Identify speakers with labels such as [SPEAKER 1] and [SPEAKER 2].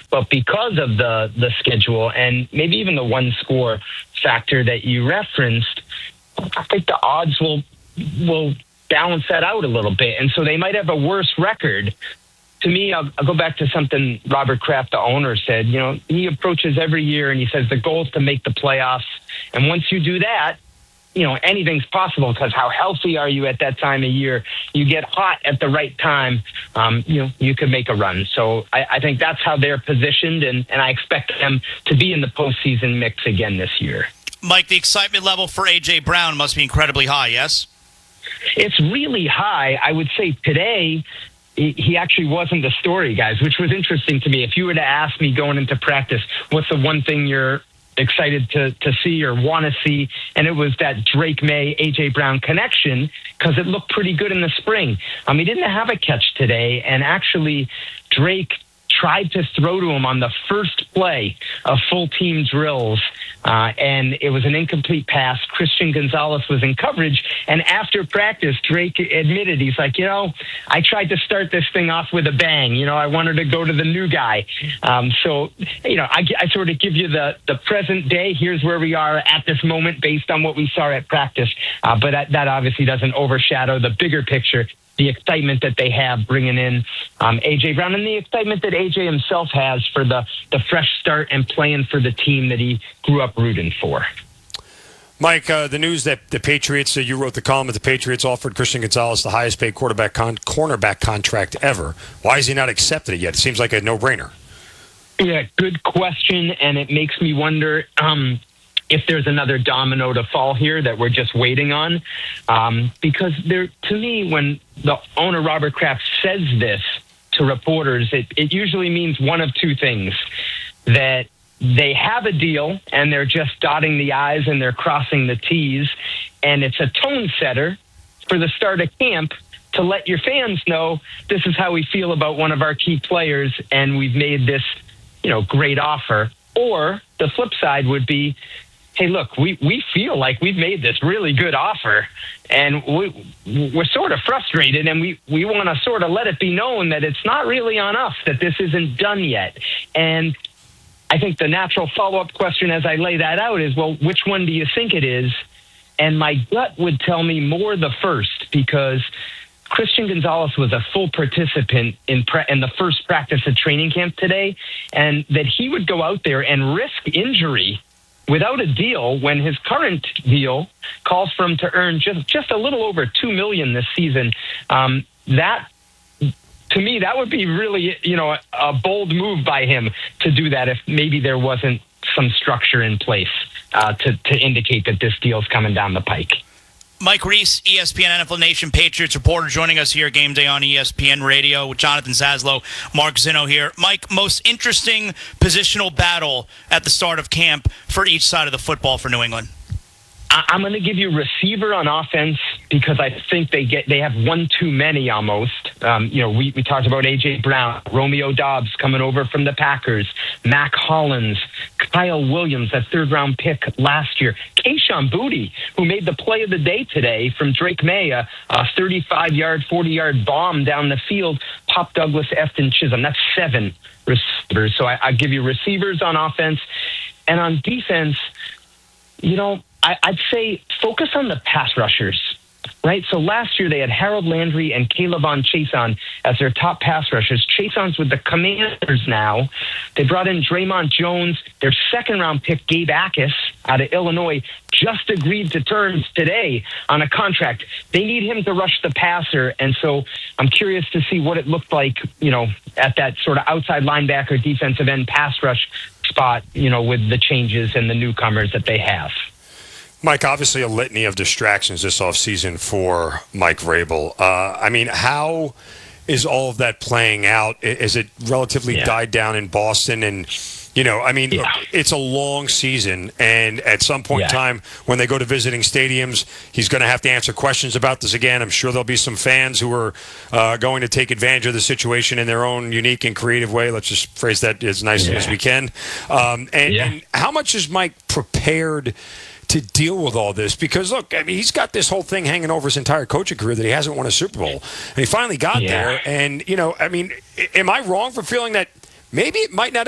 [SPEAKER 1] But because of the schedule and maybe even the one score factor that you referenced, I think the odds will balance that out a little bit. And so they might have a worse record. To me, I'll go back to something Robert Kraft, the owner, said. He approaches every year and he says the goal is to make the playoffs. And once you do that, anything's possible, because how healthy are you at that time of year? You get hot at the right time, you could make a run. So I think that's how they're positioned, and I expect them to be in the postseason mix again this year.
[SPEAKER 2] Mike, the excitement level for A.J. Brown must be incredibly high, yes?
[SPEAKER 1] It's really high. I would say today, he actually wasn't the story, guys, which was interesting to me. If you were to ask me going into practice, what's the one thing you're excited to see or want to see, and it was that Drake May, A.J. Brown connection, because it looked pretty good in the spring. He didn't have a catch today, and actually Drake tried to throw to him on the first play of full team drills, and it was an incomplete pass. Christian Gonzalez was in coverage, and after practice, Drake admitted, he's like, I tried to start this thing off with a bang. I wanted to go to the new guy. I sort of give you the present day. Here's where we are at this moment based on what we saw at practice, but that obviously doesn't overshadow the bigger picture, the excitement that they have bringing in A.J. Brown, and the excitement that A.J. himself has for the fresh start and playing for the team that he grew up rooting for.
[SPEAKER 3] Mike, the news that the Patriots, you wrote the column that the Patriots offered Christian Gonzalez the highest paid cornerback contract ever. Why has he not accepted it yet? It seems like a no-brainer.
[SPEAKER 1] Yeah, good question, and it makes me wonder if there's another domino to fall here that we're just waiting on. Because to me, when the owner, Robert Kraft, says this to reporters, it usually means one of two things: that they have a deal and they're just dotting the I's and they're crossing the T's, and it's a tone setter for the start of camp to let your fans know this is how we feel about one of our key players, and we've made this, great offer. Or the flip side would be, hey, look, we feel like we've made this really good offer, and we're sort of frustrated, and we want to sort of let it be known that it's not really on us, that this isn't done yet. And I think the natural follow-up question as I lay that out is, well, which one do you think it is? And my gut would tell me more the first, because Christian Gonzalez was a full participant in the first practice of training camp today, and that he would go out there and risk injury without a deal when his current deal calls for him to earn just a little over $2 million this season. That, to me, that would be really, a bold move by him to do that if maybe there wasn't some structure in place to indicate that this deal's coming down the pike.
[SPEAKER 2] Mike Reese, ESPN NFL Nation Patriots reporter, joining us here Game Day on ESPN Radio with Jonathan Zaslow, Mark Zinno here. Mike, most interesting positional battle at the start of camp for each side of the football for New England?
[SPEAKER 1] I'm going to give you receiver on offense, because I think they have one too many almost. We talked about A.J. Brown, Romeo Doubs coming over from the Packers, Mac Hollins, Kyle Williams, that third-round pick last year, Kayshon Boutte, who made the play of the day today from Drake May, a 35-yard, 40-yard bomb down the field, Pop Douglas, Efton Chisholm. That's 7 receivers. So I give you receivers on offense. And on defense, I'd say focus on the pass rushers, right? So last year they had Harold Landry and Kayvon Chaisson as their top pass rushers. Chaisson's with the Commanders now. They brought in Draymond Jones. Their second-round pick, Gabe Akis, out of Illinois, just agreed to terms today on a contract. They need him to rush the passer, and so I'm curious to see what it looked like, at that sort of outside linebacker, defensive end pass rush spot, with the changes and the newcomers that they have.
[SPEAKER 3] Mike, obviously a litany of distractions this offseason for Mike Vrabel. How is all of that playing out? Is it relatively died down in Boston? And, look, it's a long season. And at some point in time, when they go to visiting stadiums, he's going to have to answer questions about this again. I'm sure there'll be some fans who are going to take advantage of the situation in their own unique and creative way. Let's just phrase that as nicely as we can. And how much is Mike prepared to deal with all this? Because, look, he's got this whole thing hanging over his entire coaching career that he hasn't won a Super Bowl. And he finally got there. And, am I wrong for feeling that maybe it might not